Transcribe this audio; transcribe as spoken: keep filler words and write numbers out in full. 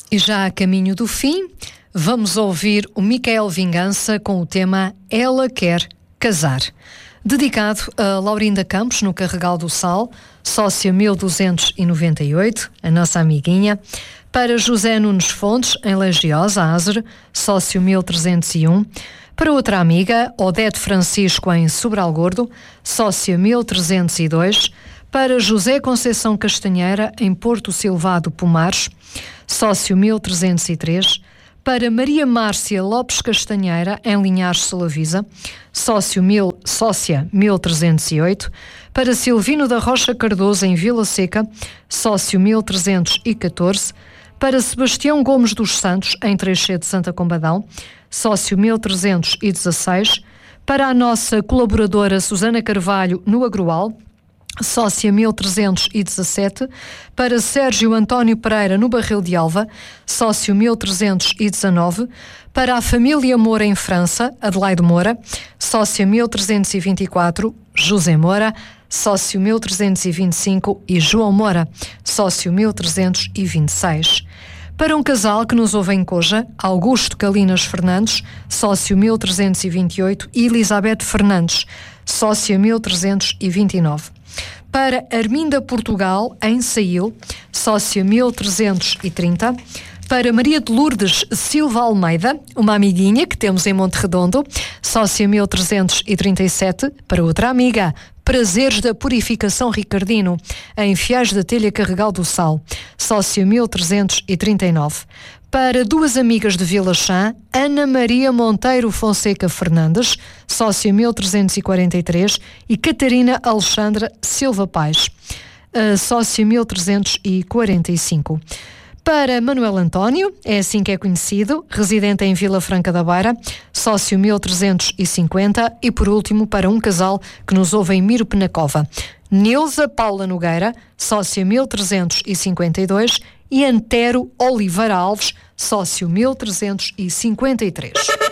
E já a caminho do fim, vamos ouvir o Micael Vingança com o tema Ela Quer Casar. Dedicado a Laurinda Campos, no Carregal do Sal, sócia mil duzentos e noventa e oito, a nossa amiguinha. Para José Nunes Fontes, em Legiosa, Azer, sócio mil trezentos e um. Para outra amiga, Odete Francisco, em Sobral Gordo, sócia mil trezentos e dois. Para José Conceição Castanheira, em Porto Silvado, Pomares, sócio mil trezentos e três. Para Maria Márcia Lopes Castanheira, em Linhares Solavisa, sócio mil, sócia mil trezentos e oito. Para Silvino da Rocha Cardoso, em Vila Seca, sócio mil trezentos e catorze. Para Sebastião Gomes dos Santos, em Treixê de Santa Combadão, sócio mil trezentos e dezasseis. Para a nossa colaboradora Susana Carvalho, no Agroal, sócia mil trezentos e dezassete. Para Sérgio António Pereira, no Barril de Alva, sócio mil trezentos e dezanove. Para a família Moura, em França, Adelaide Moura, sócia mil trezentos e vinte e quatro. José Moura, sócio mil trezentos e vinte e cinco. E João Moura, sócio mil trezentos e vinte e seis. Para um casal que nos ouve em Coja, Augusto Calinas Fernandes, sócio mil trezentos e vinte e oito. E Elizabeth Fernandes, sócia mil trezentos e vinte e nove. Para Arminda Portugal, em Sail, sócia mil trezentos e trinta. Para Maria de Lourdes Silva Almeida, uma amiguinha que temos em Monte Redondo, sócia mil trezentos e trinta e sete. Para outra amiga, Prazeres da Purificação Ricardino, em Fiais da Telha Carregal do Sal, sócia mil trezentos e trinta e nove. Para duas amigas de Vila Chã, Ana Maria Monteiro Fonseca Fernandes, sócia mil trezentos e quarenta e três, e Catarina Alexandra Silva Pais, sócia mil trezentos e quarenta e cinco. Para Manuel António, é assim que é conhecido, residente em Vila Franca da Beira, sócio mil trezentos e cinquenta. E por último, para um casal que nos ouve em Miro Penacova, Neuza Paula Nogueira, sócia mil trezentos e cinquenta e dois. E Antero Oliveira Alves, sócio mil trezentos e cinquenta e três.